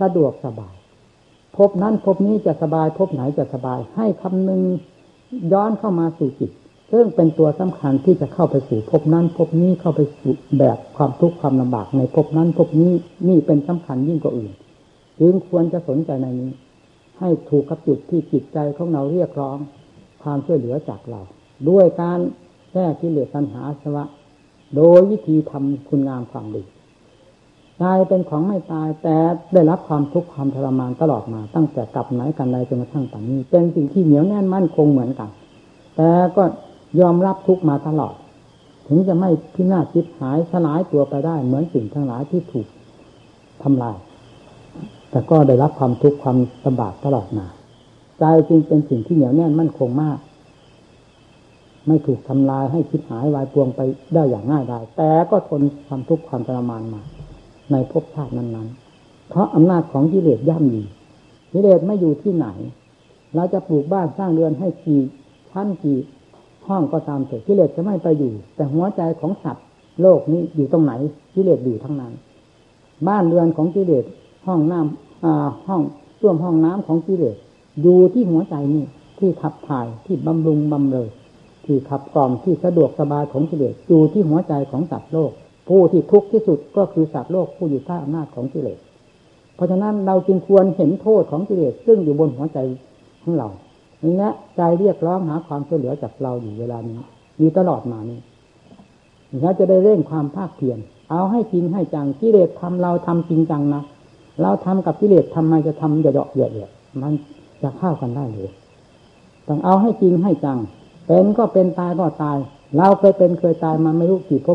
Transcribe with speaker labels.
Speaker 1: สะดวกสบายภพนั้นภพนี้จะสบายภพไหนจะสบายให้คำนึงย้อนเข้ามาสู่จิตซึ่งเป็นตัวสำคัญที่จะเข้าไปสู่ภพนั้นภพนี้เข้าไปสู่แบบความทุกข์ความลำบากในภพนั้นภพนี้นี่เป็นสำคัญยิ่งกว่าอื่นจึงควรจะสนใจในนี้ให้ถูกกับจุดที่จิตใจของเราเรียกร้องความช่วยเหลือจากเราด้วยการแก้กิเลสตัณหาอาสวะโดยวิธีทำคุณงามความดีตายเป็นของไม่ตายแต่ได้รับความทุกข์ความทรมานตลอดมาตั้งแต่กลับไหนกันใดจนกระทั่งปัจจุบันเป็นสิ่งที่เหนียวแน่นมั่นคงเหมือนกันแต่ก็ยอมรับทุกข์มาตลอดถึงจะไม่พินาศชิบหายสลายตัวไปได้เหมือนสิ่งทั้งหลายที่ถูกทำลายแต่ก็ได้รับความทุกข์ความลำบากตลอดมาใจจึงเป็นสิ่งที่เหนียวแน่นมั่นคงมากไม่ถูกทำลายให้ชิบหายวายปวงไปได้อย่างง่ายดายแต่ก็ทนความทุกข์ความทรมานมาในภพชาตินั้นๆเพราะอำนาจของกิเลสย่ำยีกิเลสไม่อยู่ที่ไหนเราจะปลูกบ้านสร้างเรือนให้กี่ชั้นกี่ห้องก็ตามแต่กิเลสจะไม่ไปอยู่แต่หัวใจของสัตว์โลกนี้อยู่ตรงไหนกิเลสอยู่ทั้งนั้นบ้านเรือนของกิเลสห้องน้ำห้องส้วมห้องน้ำของกิเลสอยู่ที่หัวใจนี่ที่ขับถ่ายที่บำรุงบำเรอที่ขับกล่อมที่สะดวกสบายของกิเลสอยู่ที่หัวใจของสัตว์โลกผู้ที่ทุกข์ที่สุดก็คือสัตว์โลกผู้อยู่ใต้อำนาจของกิเลสเพราะฉะนั้นเราจึงควรเห็นโทษของกิเลสซึ่งอยู่บนหัวใจของเราและใจเรียกร้องหาความช่วยเหลือจากเราอยู่เวลานี้อยู่ตลอดมานี้เราจะได้เร่งความภาคเพียรเอาให้จริงให้จังกิเลสทำเราทำจริงจังนะเราทำกับกิเลสทำไมจะทำเหยาะๆเหยาะๆมันจะเข้ากันได้หรือต้องเอาให้จริงให้จังเป็นก็เป็นตายก็ตายเราเคยเป็นเคยตายมาไม่รู้กี่ภพ